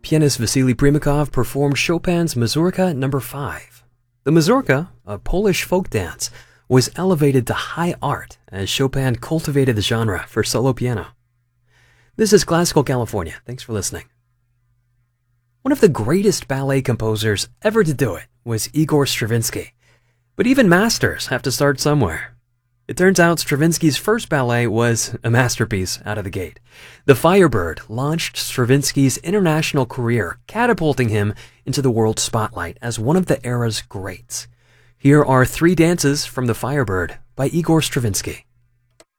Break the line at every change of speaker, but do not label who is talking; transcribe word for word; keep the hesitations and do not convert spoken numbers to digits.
pianist Vasily Primakov performed Chopin's Mazurka number five. The Mazurka, a Polish folk dance, was elevated to high art as Chopin cultivated the genre for solo piano. This is Classical California. Thanks for listening. One of the greatest ballet composers ever to do it was Igor Stravinsky. But even masters have to start somewhere. It turns out Stravinsky's first ballet was a masterpiece out of the gate. The Firebird launched Stravinsky's international career, catapulting him into the world spotlight as one of the era's greats. Here are three dances from The Firebird by Igor Stravinsky.